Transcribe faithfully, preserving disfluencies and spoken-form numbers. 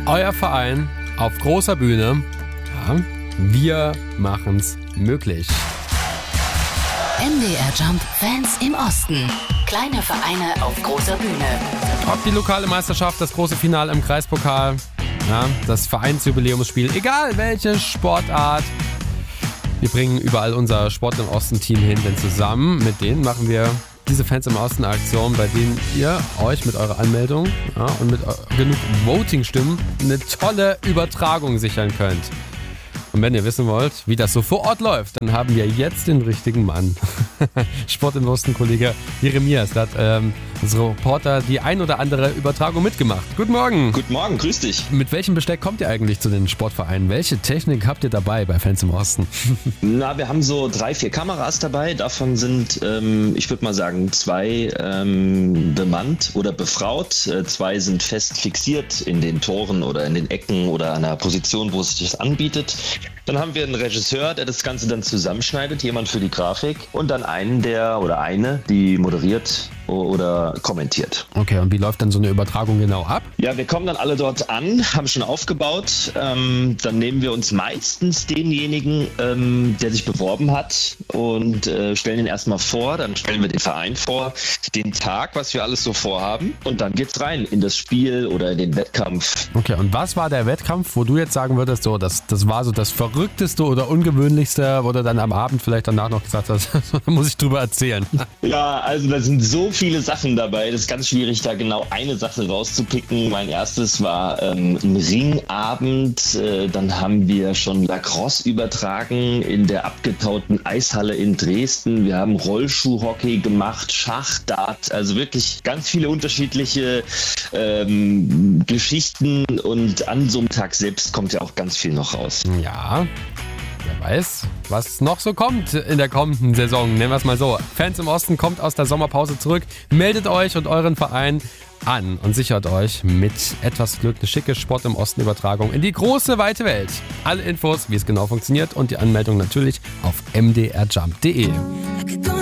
Euer Verein auf großer Bühne. Ja, wir machen's möglich. M D R Jump Fans im Osten. Kleine Vereine auf großer Bühne. Ob die lokale Meisterschaft, das große Finale im Kreispokal, ja, das Vereinsjubiläumsspiel, egal welche Sportart. Wir bringen überall unser Sport im Osten-Team hin, denn zusammen mit denen machen wir diese Fans im Osten Aktion, bei denen ihr euch mit eurer Anmeldung ja, und mit genug Voting-Stimmen eine tolle Übertragung sichern könnt. Und wenn ihr wissen wollt, wie das so vor Ort läuft, dann haben wir jetzt den richtigen Mann. Sport im Osten-Kollege Jeremias, da hat ähm, unsere Reporter die ein oder andere Übertragung mitgemacht. Guten Morgen. Guten Morgen, grüß dich. Mit welchem Besteck kommt ihr eigentlich zu den Sportvereinen? Welche Technik habt ihr dabei bei Fans im Osten? Na, wir haben so drei, vier Kameras dabei. Davon sind, ähm, ich würde mal sagen, zwei ähm, bemannt oder befraut. Äh, zwei sind fest fixiert in den Toren oder in den Ecken oder an einer Position, wo es sich das anbietet. Dann haben wir einen Regisseur, der das Ganze dann zusammenschneidet, jemand für die Grafik und dann einen, der oder eine, die moderiert oder kommentiert. Okay, und wie läuft dann so eine Übertragung genau ab? Ja, wir kommen dann alle dort an, haben schon aufgebaut. Ähm, dann nehmen wir uns meistens denjenigen, ähm, der sich beworben hat und äh, stellen ihn erstmal vor. Dann stellen wir den Verein vor, den Tag, was wir alles so vorhaben. Und dann geht's rein in das Spiel oder in den Wettkampf. Okay, und was war der Wettkampf, wo du jetzt sagen würdest, so, das, das war so das Verrückteste oder Ungewöhnlichste, wo du dann am Abend vielleicht danach noch gesagt hast, da muss ich drüber erzählen? Ja, also da sind so viele Sachen dabei. Das ist ganz schwierig, da genau eine Sache rauszupicken. Mein erstes war ähm, ein Ringabend. Äh, dann haben wir schon Lacrosse übertragen in der abgetauten Eishalle in Dresden. Wir haben Rollschuhhockey gemacht, Schach, Dart. Also wirklich ganz viele unterschiedliche ähm, Geschichten. Und an so einem Tag selbst kommt ja auch ganz viel noch raus. Ja. Wer weiß, was noch so kommt in der kommenden Saison. Nennen wir es mal so. Fans im Osten kommt aus der Sommerpause zurück. Meldet euch und euren Verein an und sichert euch mit etwas Glück eine schicke Sport im Osten Übertragung in die große, weite Welt. Alle Infos, wie es genau funktioniert und die Anmeldung natürlich auf m d r jump punkt d e.